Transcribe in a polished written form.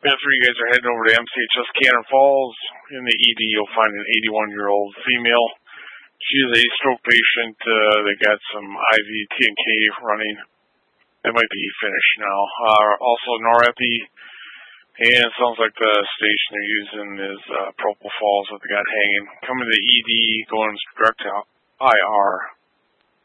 After you guys are heading over to MCHS Cannon Falls, in the ED you'll find an 81-year-old female. She is a stroke patient that got some IV TNK running. That might be finished now. Also norepi, and it sounds like the station they're using is Propofol, what they got hanging. Coming to the ED, going direct to IR.